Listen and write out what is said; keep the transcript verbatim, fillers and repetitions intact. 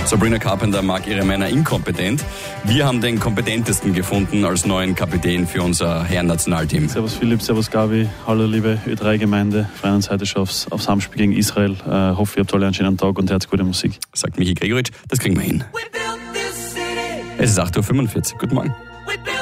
Sabrina Carpenter mag ihre Männer inkompetent. Wir haben den kompetentesten gefunden als neuen Kapitän für unser Herren-Nationalteam. Servus Philipp, servus Gabi, hallo liebe Ö drei Gemeinde. Freuen uns heute schon aufs, aufs Heimspiel gegen Israel. Äh, hoffe, ihr habt alle einen schönen Tag und hört gute Musik. Sagt Michi Gregoritsch, das kriegen wir hin. Es ist acht Uhr fünfundvierzig. Guten Morgen.